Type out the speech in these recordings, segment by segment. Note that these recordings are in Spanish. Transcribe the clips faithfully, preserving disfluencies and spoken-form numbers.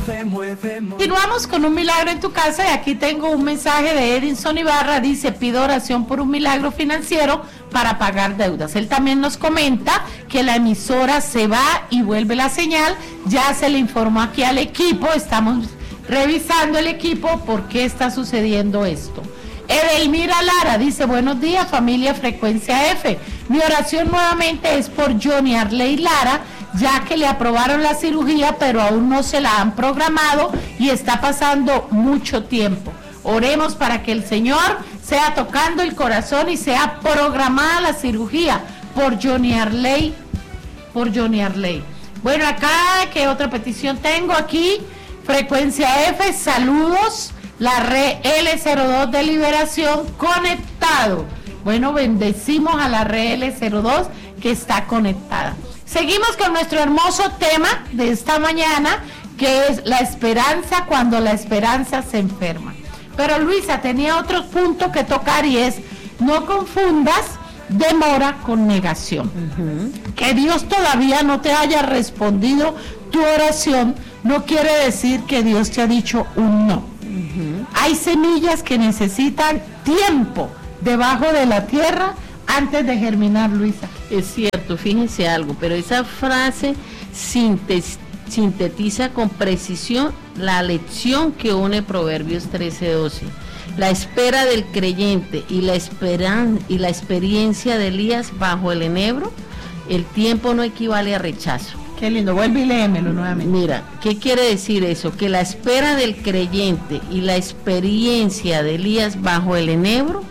Continuamos con un milagro en tu casa y aquí tengo un mensaje de Edinson Ibarra. Dice: pido oración por un milagro financiero para pagar deudas. Él también nos comenta que la emisora se va y vuelve la señal. Ya se le informó aquí al equipo, estamos revisando el equipo por qué está sucediendo esto. Edelmira Lara dice: buenos días, familia Frecuencia F. Mi oración nuevamente es por Johnny Arley Lara, ya que le aprobaron la cirugía, pero aún no se la han programado y está pasando mucho tiempo. Oremos para que el Señor sea tocando el corazón y sea programada la cirugía por Johnny Arley, por Johnny Arley. Bueno, acá, ¿qué otra petición tengo aquí? Frecuencia F, saludos, la red L cero dos de Liberación conectado. Bueno, bendecimos a la red L cero dos que está conectada. Seguimos con nuestro hermoso tema de esta mañana, que es la esperanza cuando la esperanza se enferma. Pero Luisa tenía otro punto que tocar y es: no confundas demora con negación. Uh-huh. Que Dios todavía no te haya respondido tu oración no quiere decir que Dios te ha dicho un no. Uh-huh. Hay semillas que necesitan tiempo debajo de la tierra antes de germinar, Luisa. Es cierto, fíjense algo, pero esa frase sintes, sintetiza con precisión la lección que une Proverbios trece doce. La espera del creyente y la, esperan, y la experiencia de Elías bajo el enebro, el tiempo no equivale a rechazo. Qué lindo, vuelve y léemelo nuevamente. Mira, ¿qué quiere decir eso? Que la espera del creyente y la experiencia de Elías bajo el enebro,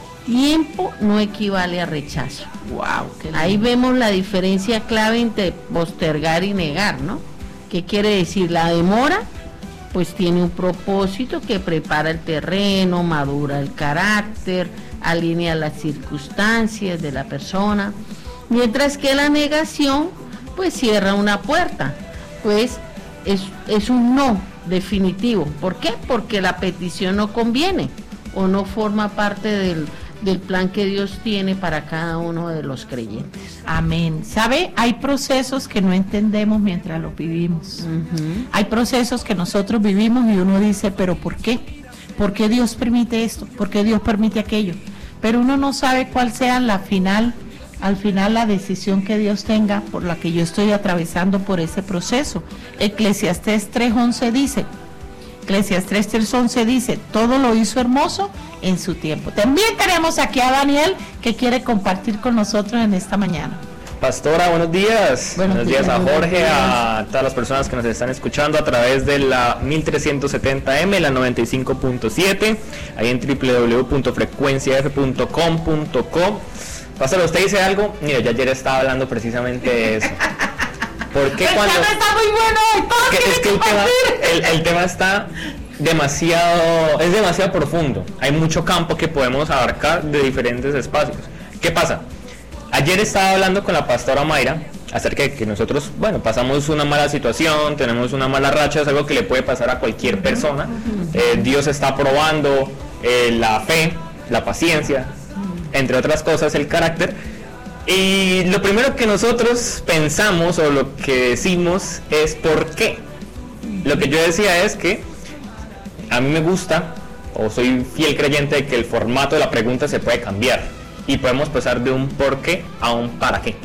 tiempo no equivale a rechazo. Wow, qué lindo. Ahí vemos la diferencia clave entre postergar y negar, ¿no? ¿Qué quiere decir? La demora, pues tiene un propósito que prepara el terreno, madura el carácter, alinea las circunstancias de la persona, mientras que la negación, pues cierra una puerta, pues es, es un no definitivo. ¿Por qué? Porque la petición no conviene o no forma parte del del plan que Dios tiene para cada uno de los creyentes. Amén. ¿Sabe? Hay procesos que no entendemos mientras los vivimos. Uh-huh. Hay procesos que nosotros vivimos y uno dice, ¿pero por qué? ¿Por qué Dios permite esto? ¿Por qué Dios permite aquello? Pero uno no sabe cuál sea la final, al final la decisión que Dios tenga por la que yo estoy atravesando por ese proceso. Eclesiastés tres once dice, Eclesiastés tres once dice, todo lo hizo hermoso en su tiempo. También tenemos aquí a Daniel, que quiere compartir con nosotros en esta mañana. Pastora, buenos días. Buenos, buenos días, días a Jorge, a todas las personas que nos están escuchando a través de la mil trescientos setenta eme, la noventa y cinco punto siete, ahí en doble u doble u doble u punto frecuencia f punto com punto co. Pastora, ¿usted dice algo? Mira, yo ayer estaba hablando precisamente de eso. Porque cuando el tema está muy bueno, que, es que el tema, el, el tema está demasiado, es demasiado profundo. Hay mucho campo que podemos abarcar de diferentes espacios. ¿Qué pasa? Ayer estaba hablando con la pastora Mayra acerca de que nosotros, bueno, pasamos una mala situación, tenemos una mala racha, es algo que le puede pasar a cualquier persona. Eh, Dios está probando eh, la fe, la paciencia, entre otras cosas, el carácter. Y lo primero que nosotros pensamos o lo que decimos es ¿por qué? Lo que yo decía es que a mí me gusta, o soy fiel creyente de que el formato de la pregunta se puede cambiar y podemos pasar de un por qué a un para qué.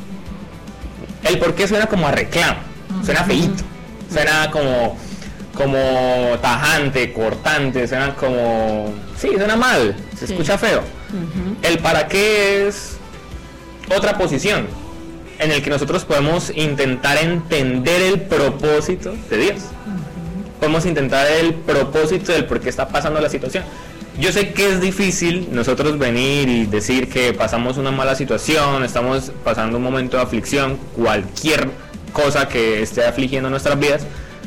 El por qué suena como a reclamo, suena feíto, suena como, como tajante, cortante, suena como... sí, suena mal, se sí. escucha feo. Uh-huh. El para qué es otra posición en el que nosotros podemos intentar entender el propósito de Dios. Uh-huh. Podemos intentar el propósito del por qué está pasando la situación. Yo sé que es difícil nosotros venir y decir que pasamos una mala situación, estamos pasando un momento de aflicción, cualquier cosa que esté afligiendo nuestras vidas,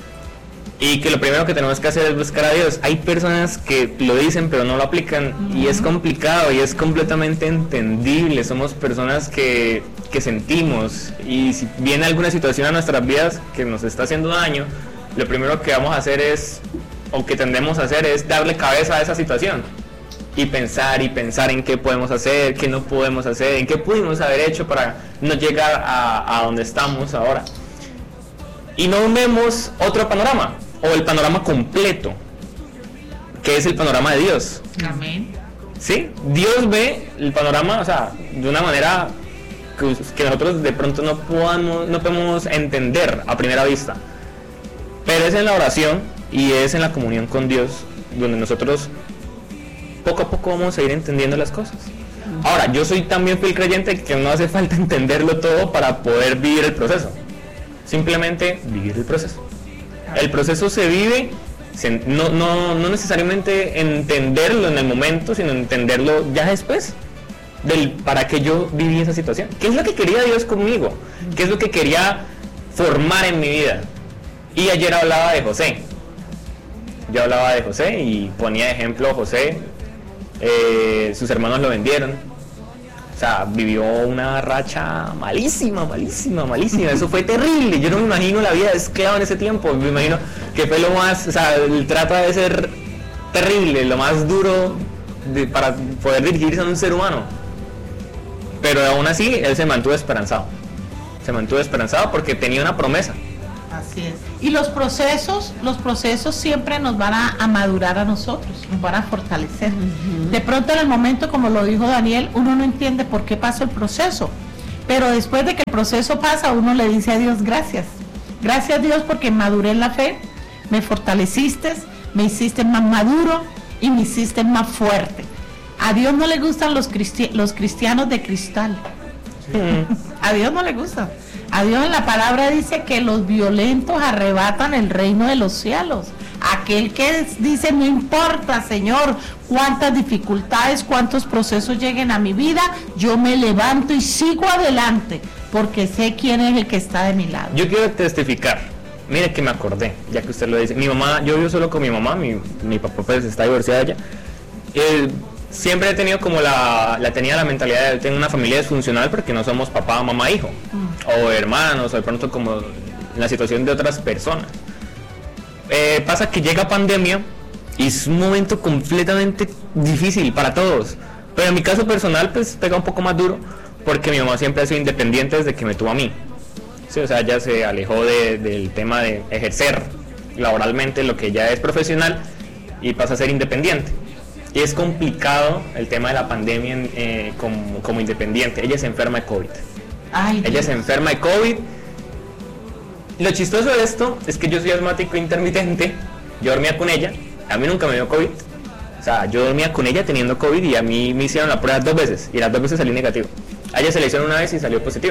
y que lo primero que tenemos que hacer es buscar a Dios. Hay personas que lo dicen pero no lo aplican, uh-huh. y es complicado y es completamente entendible. Somos personas que, que sentimos, y si viene alguna situación a nuestras vidas que nos está haciendo daño, lo primero que vamos a hacer es, o que tendemos a hacer, es darle cabeza a esa situación y pensar y pensar en qué podemos hacer, qué no podemos hacer, en qué pudimos haber hecho para no llegar a, a donde estamos ahora. Y no vemos otro panorama. o el panorama completo, que es el panorama de Dios. Amén. ¿Sí? Dios ve el panorama, o sea, de una manera que, que nosotros de pronto no podamos, no podemos entender a primera vista. Pero es en la oración y es en la comunión con Dios donde nosotros poco a poco vamos a ir entendiendo las cosas. Ahora, yo soy también fiel creyente que no hace falta entenderlo todo para poder vivir el proceso. Simplemente vivir el proceso. El proceso se vive, se, no, no, no necesariamente entenderlo en el momento, sino entenderlo ya después del para qué yo viví esa situación. ¿Qué es lo que quería Dios conmigo? ¿Qué es lo que quería formar en mi vida? Y ayer hablaba de José. Yo hablaba de José y ponía de ejemplo a José. Eh, sus hermanos lo vendieron. O sea, vivió una racha malísima, malísima, malísima. Eso fue terrible. Yo no me imagino la vida de esclavo en ese tiempo. Me imagino que fue lo más, o sea, el trato debe ser terrible, lo más duro de, para poder dirigirse a un ser humano. Pero aún así, él se mantuvo esperanzado. Se mantuvo esperanzado porque tenía una promesa. Así es. Y los procesos, los procesos siempre nos van a, a madurar a nosotros, nos van a fortalecer. Uh-huh. De pronto en el momento, como lo dijo Daniel, uno no entiende por qué pasó el proceso. Pero después de que el proceso pasa, uno le dice a Dios gracias. Gracias a Dios porque maduré en la fe, me fortaleciste, me hiciste más maduro y me hiciste más fuerte. A Dios no le gustan los, cristi- los cristianos de cristal. Sí. A Dios no le gustan. A Dios en la palabra dice que los violentos arrebatan el reino de los cielos. Aquel que dice, no importa, Señor, cuántas dificultades, cuántos procesos lleguen a mi vida, yo me levanto y sigo adelante, porque sé quién es el que está de mi lado. Yo quiero testificar. Mire que me acordé, ya que usted lo dice. Mi mamá, yo vivo solo con mi mamá, mi, mi papá pues está divorciado ya. Eh, siempre he tenido como la, la tenía la mentalidad de tener una familia disfuncional porque no somos papá, mamá, hijo, mm. o hermanos, o de pronto como en la situación de otras personas. Eh, pasa que llega pandemia y es un momento completamente difícil para todos, pero en mi caso personal pues pega un poco más duro porque mi mamá siempre ha sido independiente desde que me tuvo a mí. Sí, o sea, ella se alejó de, del tema de ejercer laboralmente lo que ya es profesional y pasa a ser independiente. Y es complicado el tema de la pandemia eh, como, como independiente. Ella se enferma de COVID. Ay, ella Dios. se enferma de COVID. Lo chistoso de esto es que yo soy asmático intermitente. Yo dormía con ella. A mí nunca me dio COVID. O sea, yo dormía con ella teniendo COVID y a mí me hicieron la prueba dos veces. Y las dos veces salí negativo. A ella se le hicieron una vez y salió positivo.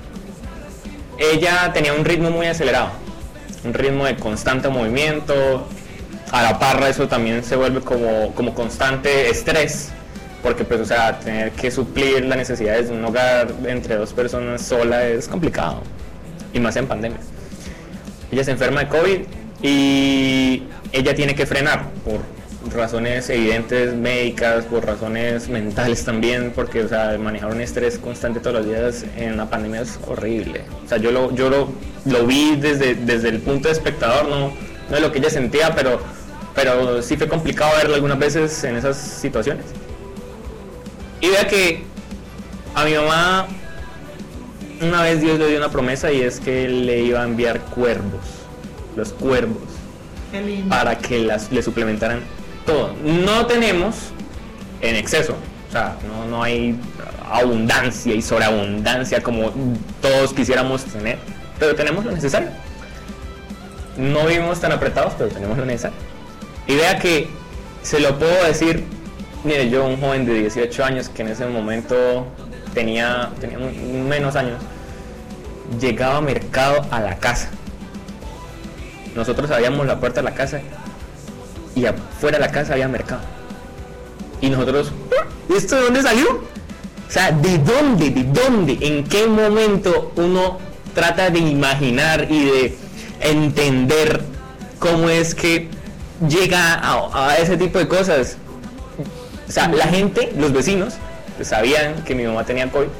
Ella tenía un ritmo muy acelerado. Un ritmo de constante movimiento. A la parra eso también se vuelve como, como constante estrés, porque pues o sea, tener que suplir las necesidades de un hogar entre dos personas sola es complicado, y más en pandemia. Ella se enferma de COVID y ella tiene que frenar por razones evidentes médicas, por razones mentales también, porque o sea, manejar un estrés constante todos los días en una pandemia es horrible. O sea, yo lo, yo lo, lo vi desde, desde el punto de espectador, no, no de lo que ella sentía, pero pero sí fue complicado verla algunas veces en esas situaciones. Y vea que a mi mamá una vez Dios le dio una promesa y es que él le iba a enviar cuervos, los cuervos, qué lindo, para que las, le suplementaran todo. No tenemos en exceso, o sea, no, no hay abundancia y sobreabundancia como todos quisiéramos tener, pero tenemos lo necesario. No vivimos tan apretados, pero tenemos lo necesario. Y vea que se lo puedo decir, mire, yo un joven de dieciocho años que en ese momento tenía, tenía menos años, llegaba a mercado a la casa. Nosotros abríamos la puerta de la casa y afuera de la casa había mercado. Y nosotros, ¿esto de dónde salió? O sea, ¿de dónde? ¿De dónde? ¿En qué momento uno trata de imaginar y de entender cómo es que llega a, a ese tipo de cosas? O sea, la gente, los vecinos, sabían que mi mamá tenía COVID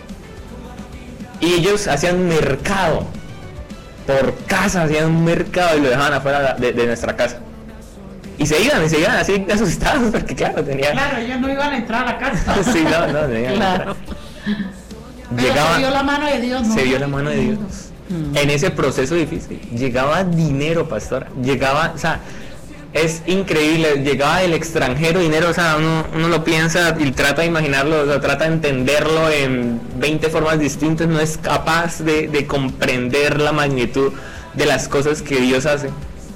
y ellos hacían mercado por casa, hacían un mercado y lo dejaban afuera de, de nuestra casa y se iban, y se iban así asustados porque claro, tenía... Claro, ellos no iban a entrar a la casa. Sí, no, no, tenían claro. Llegaba, se vio la mano de Dios, ¿no? Se vio la mano de Dios. Mm. En ese proceso difícil llegaba dinero, pastora, llegaba, o sea, es increíble, llegaba del extranjero dinero, o sea, uno, uno lo piensa y trata de imaginarlo, o sea, trata de entenderlo en veinte formas distintas, no es capaz de, de comprender la magnitud de las cosas que Dios hace.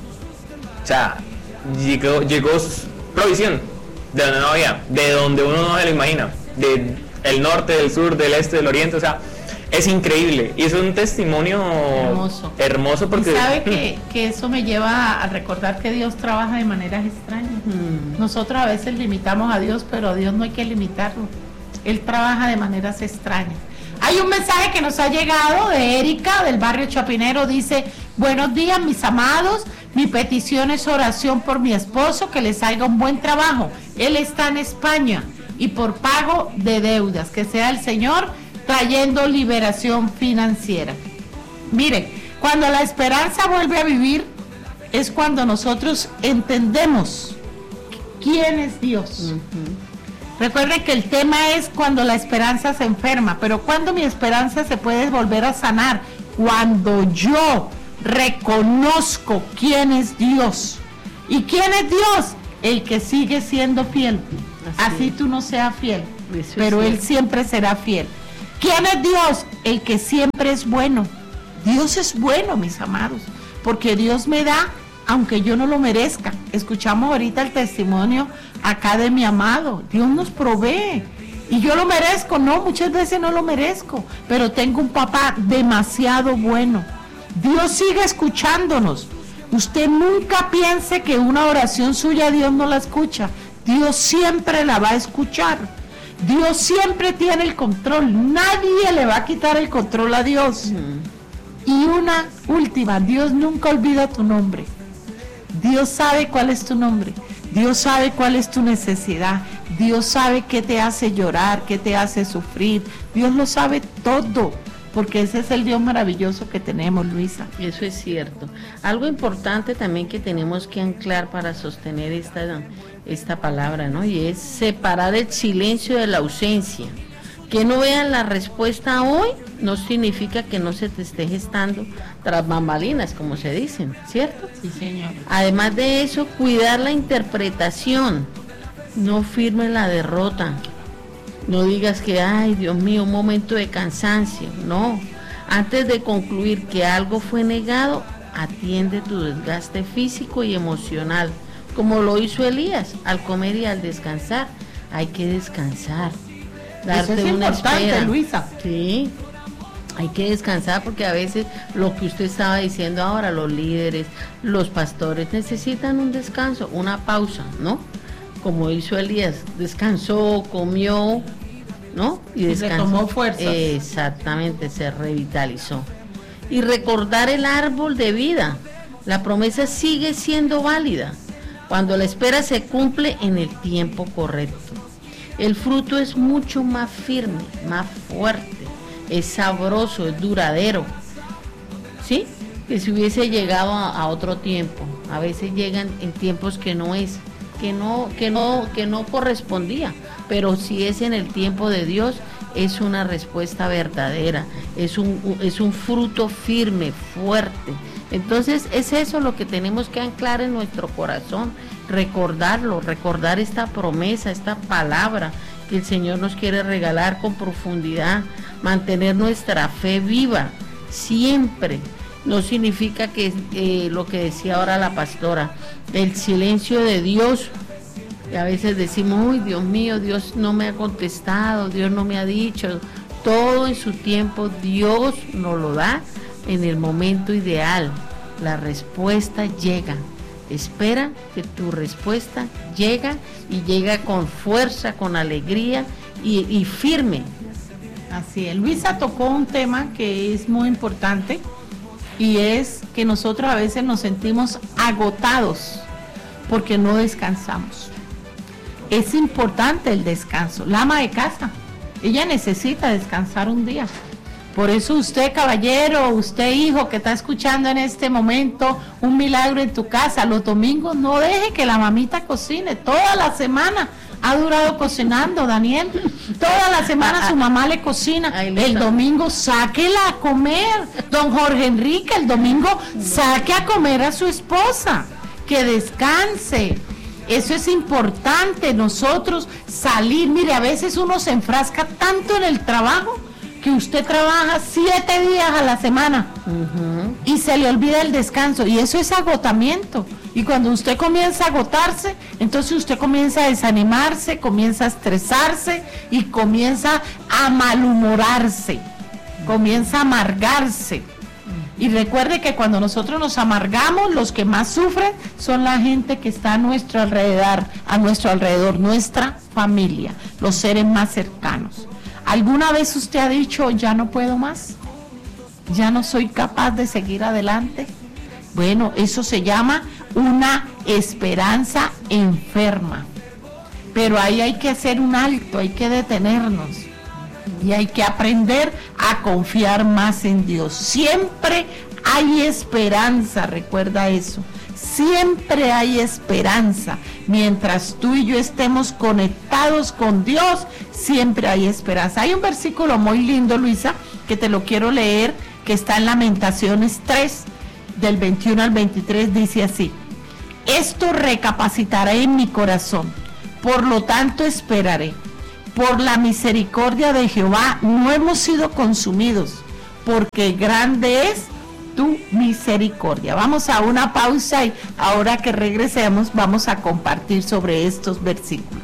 O sea, llegó, llegó provisión de donde no había, de donde uno no se lo imagina, de el norte, del sur, del este, del oriente, o sea, es increíble y es un testimonio hermoso, hermoso porque y sabe que, que eso me lleva a recordar que Dios trabaja de maneras extrañas. Mm. Nosotros a veces limitamos a Dios, pero a Dios no hay que limitarlo. Él trabaja de maneras extrañas. Hay un mensaje que nos ha llegado de Erika del barrio Chapinero, dice: buenos días mis amados, mi petición es oración por mi esposo, que les haga un buen trabajo. Él está en España y por pago de deudas, que sea el Señor trayendo liberación financiera. Mire, cuando la esperanza vuelve a vivir es cuando nosotros entendemos quién es Dios. Uh-huh. Recuerden que el tema es cuando la esperanza se enferma, pero cuando mi esperanza se puede volver a sanar, cuando yo reconozco quién es Dios. ¿Y quién es Dios? El que sigue siendo fiel. Así, Así tú no seas fiel, Eso pero Él siempre será fiel. ¿Quién es Dios? El que siempre es bueno. Dios es bueno, mis amados, porque Dios me da aunque yo no lo merezca. Escuchamos ahorita el testimonio acá de mi amado. Dios nos provee y yo lo merezco. No, muchas veces no lo merezco, pero tengo un papá demasiado bueno. Dios sigue escuchándonos. Usted nunca piense que una oración suya Dios no la escucha. Dios siempre la va a escuchar. Dios siempre tiene el control, nadie le va a quitar el control a Dios. Mm. Y una última, Dios nunca olvida tu nombre. Dios sabe cuál es tu nombre, Dios sabe cuál es tu necesidad, Dios sabe qué te hace llorar, qué te hace sufrir, Dios lo sabe todo, porque ese es el Dios maravilloso que tenemos, Luisa. Eso es cierto. Algo importante también que tenemos que anclar para sostener esta, esta palabra, ¿no? Y es separar el silencio de la ausencia. Que no vean la respuesta hoy no significa que no se te esté gestando tras bambalinas, como se dicen, ¿cierto? Sí, señor. Además de eso, cuidar la interpretación. No firme la derrota. No digas que, ay, Dios mío, un momento de cansancio. No. Antes de concluir que algo fue negado, atiende tu desgaste físico y emocional, como lo hizo Elías al comer y al descansar. Hay que descansar. Darte Eso es una importante, espera. Luisa. Sí. Hay que descansar porque a veces lo que usted estaba diciendo ahora, los líderes, los pastores necesitan un descanso, una pausa, ¿no? Como hizo Elías, descansó, comió, ¿no? Y descansó. Retomó fuerzas. Exactamente, se revitalizó. Y recordar el árbol de vida. La promesa sigue siendo válida cuando la espera se cumple en el tiempo correcto. El fruto es mucho más firme, más fuerte, es sabroso, es duradero, ¿sí? Que si hubiese llegado a, a otro tiempo. A veces llegan en tiempos que no es, que no, que no, que no correspondía, pero si es en el tiempo de Dios, es una respuesta verdadera, es un, es un fruto firme, fuerte. Entonces es eso lo que tenemos que anclar en nuestro corazón, recordarlo, recordar esta promesa, esta palabra que el Señor nos quiere regalar con profundidad, mantener nuestra fe viva siempre. No significa que eh, lo que decía ahora la pastora, el silencio de Dios, y a veces decimos, uy, Dios mío, Dios no me ha contestado, Dios no me ha dicho. Todo en su tiempo Dios nos lo da en el momento ideal. La respuesta llega. Espera que tu respuesta llega y llega con fuerza, con alegría y, y firme. Así es. Luisa tocó un tema que es muy importante y es que nosotros a veces nos sentimos agotados porque no descansamos. Es importante el descanso. La ama de casa, ella necesita descansar un día. Por eso usted, caballero, usted, hijo, que está escuchando en este momento un milagro en tu casa, los domingos no deje que la mamita cocine. Toda la semana ha durado cocinando, Daniel. Toda la semana su mamá le cocina. El domingo sáquela a comer. Don Jorge Enrique, el domingo saque a comer a su esposa. Que descanse. Eso es importante, nosotros salir. Mire, a veces uno se enfrasca tanto en el trabajo que usted trabaja siete días a la semana uh-huh. y se le olvida el descanso, y eso es agotamiento. Y cuando usted comienza a agotarse, entonces usted comienza a desanimarse, comienza a estresarse y comienza a malhumorarse, comienza a amargarse. Y recuerde que cuando nosotros nos amargamos, los que más sufren son la gente que está a nuestro alrededor, a nuestro alrededor, nuestra familia, los seres más cercanos. ¿Alguna vez usted ha dicho, ya no puedo más? ¿Ya no soy capaz de seguir adelante? Bueno, eso se llama una esperanza enferma. Pero ahí hay que hacer un alto, hay que detenernos. Y hay que aprender a confiar más en Dios. Siempre hay esperanza, recuerda eso. Siempre hay esperanza. Mientras tú y yo estemos conectados con Dios, siempre hay esperanza. Hay un versículo muy lindo, Luisa, que te lo quiero leer, que está en Lamentaciones tres, del veintiuno al veintitrés, dice así: esto recapacitaré en mi corazón, por lo tanto esperaré. Por la misericordia de Jehová no hemos sido consumidos, porque grande es tu misericordia. Vamos a una pausa y ahora que regresemos vamos a compartir sobre estos versículos.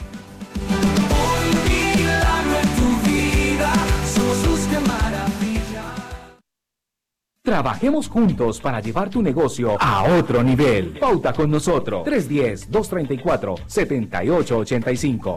Trabajemos juntos para llevar tu negocio a otro nivel. Pauta con nosotros. tres uno cero, dos tres cuatro, siete ocho ocho cinco.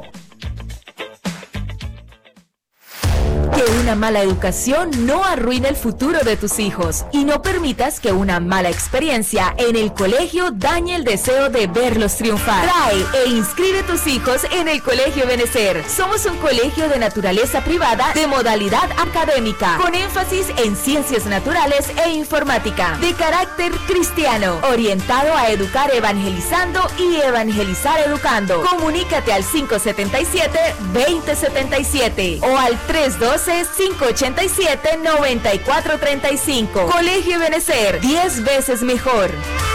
Que una mala educación no arruine el futuro de tus hijos, y no permitas que una mala experiencia en el colegio dañe el deseo de verlos triunfar. Trae e inscribe tus hijos en el Colegio Benecer. Somos un colegio de naturaleza privada de modalidad académica, con énfasis en ciencias naturales e informática, de carácter cristiano, orientado a educar evangelizando y evangelizar educando. Comunícate al cinco siete siete, dos cero siete siete o al tres uno dos, cinco ocho siete, nueve cuatro tres cinco. Colegio Benecer, diez veces mejor.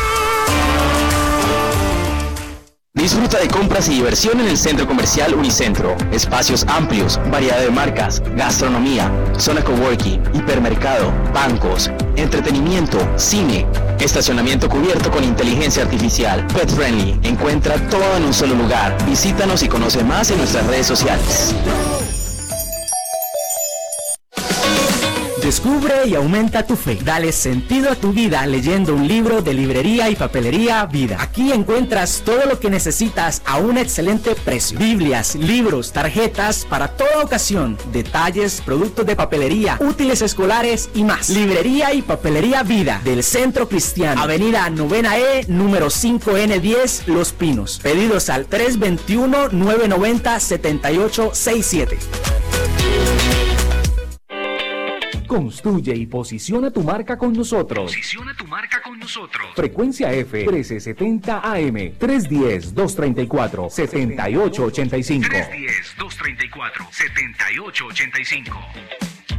Disfruta de compras y diversión en el Centro Comercial Unicentro. Espacios amplios, variedad de marcas, gastronomía, zona coworking, hipermercado, bancos, entretenimiento, cine, estacionamiento cubierto con inteligencia artificial, pet friendly. Encuentra todo en un solo lugar. Visítanos y conoce más en nuestras redes sociales. Descubre y aumenta tu fe. Dale sentido a tu vida leyendo un libro de Librería y Papelería Vida. Aquí encuentras todo lo que necesitas a un excelente precio. Biblias, libros, tarjetas para toda ocasión, detalles, productos de papelería, útiles escolares y más. Librería y Papelería Vida del Centro Cristiano. Avenida Novena E, número cinco N diez, Los Pinos. Pedidos al tres dos uno, nueve nueve cero, siete ocho seis siete. Construye y posiciona tu marca con nosotros. Posiciona tu marca con nosotros. Frecuencia F trece setenta A M, tres uno cero, dos tres cuatro, siete ocho ocho cinco. tres uno cero, dos tres cuatro, siete ocho ocho cinco.